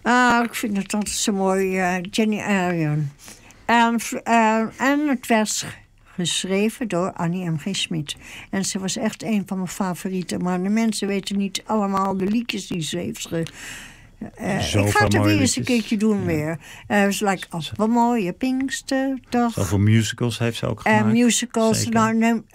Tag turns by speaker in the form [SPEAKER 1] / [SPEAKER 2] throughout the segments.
[SPEAKER 1] Ik vind het altijd zo mooi, Jenny Arian. En het werd geschreven door Annie M. G. Schmid. En ze was echt een van mijn favorieten. Maar de mensen weten niet allemaal de liedjes die ze heeft ik ga het er weer eens een keertje doen weer. Het was like, op een mooie Pinksterdag.
[SPEAKER 2] Zoveel musicals heeft ze ook gemaakt.
[SPEAKER 1] Musicals, nou,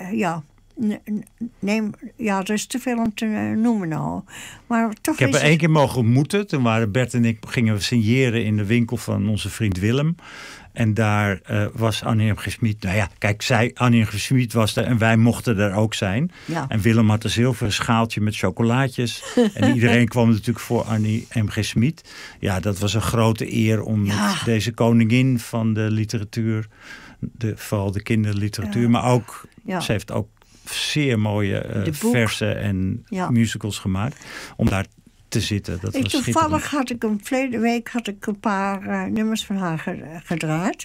[SPEAKER 1] er is te veel om te noemen nou. Maar toch
[SPEAKER 2] ik heb er 1 keer mogen ontmoeten. Toen waren Bert en ik gingen we signeren in de winkel van onze vriend Willem. En daar was Annie M. G. Schmid. Nou ja, kijk, Annie M. G. Schmid was er en wij mochten er ook zijn.
[SPEAKER 1] Ja.
[SPEAKER 2] En Willem had een zilveren schaaltje met chocolaatjes. En iedereen kwam natuurlijk voor Annie M. G. Schmid. Ja, dat was een grote eer om met deze koningin van de literatuur, vooral de kinderliteratuur, maar ook, ze heeft ook zeer mooie versen en musicals gemaakt. Om daar te zitten. Dat was
[SPEAKER 1] toevallig had ik verleden week een paar nummers van haar gedraaid.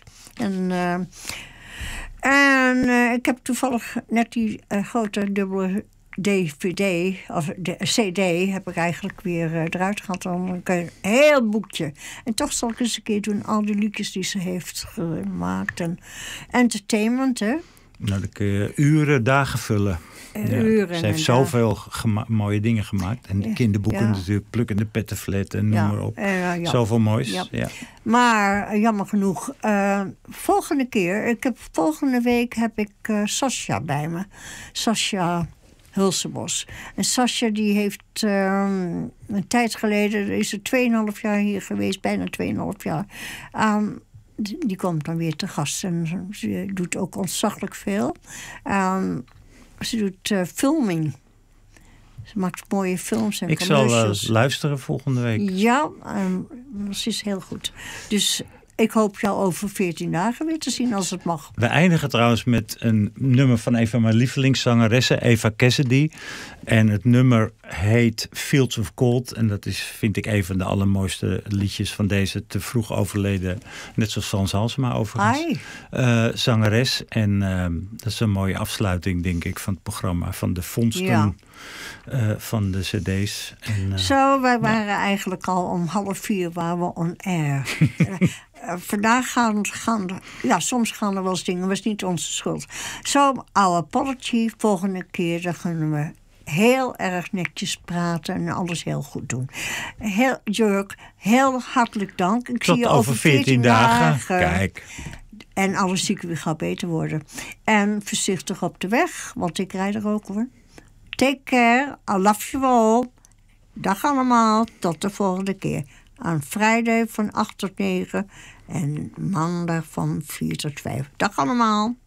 [SPEAKER 1] En ik heb toevallig net die grote dubbele DVD, of de CD, heb ik eigenlijk weer eruit gehad. Dan een heel boekje. En toch zal ik eens een keer doen al die liedjes die ze heeft gemaakt. En entertainment, hè.
[SPEAKER 2] Nou, dan kun je uren, dagen vullen. Ze heeft zoveel mooie dingen gemaakt. En de kinderboeken natuurlijk, Plukkende Pettenflat en noem maar op. Zoveel moois. Ja.
[SPEAKER 1] Maar jammer genoeg, volgende week heb ik Sascha bij me. Sascha Hulsebos. En Sascha die heeft een tijd geleden, is er 2,5 jaar hier geweest, bijna 2,5 jaar. Die komt dan weer te gast en ze doet ook ontzaglijk veel. Ze doet filming. Ze maakt mooie films en
[SPEAKER 2] commercials. Ik zal luisteren volgende week.
[SPEAKER 1] Ja, dat is heel goed. Dus ik hoop jou over 14 dagen weer te zien als het mag.
[SPEAKER 2] We eindigen trouwens met een nummer van een van mijn lievelingszangeressen, Eva Cassidy. En het nummer heet Fields of Gold. En dat is, vind ik, een van de allermooiste liedjes van deze te vroeg overleden, net zoals Frans Halsema overigens, zangeres. En dat is een mooie afsluiting, denk ik, van het programma, van de vondsten van de cd's. En,
[SPEAKER 1] wij waren eigenlijk al om 3:30 waren we on air. Vandaag soms gaan er wel eens dingen, dat was niet onze schuld. Our apology, volgende keer dan gaan we heel erg netjes praten en alles heel goed doen. Jurk, heel hartelijk dank. Ik zie je over 14 dagen.
[SPEAKER 2] Kijk.
[SPEAKER 1] En alles zieken gaat beter worden. En voorzichtig op de weg, want ik rijd er ook hoor. Take care, I love you all. Dag allemaal, tot de volgende keer. Aan vrijdag van 8 tot 9 en maandag van 4 tot 5. Dag allemaal.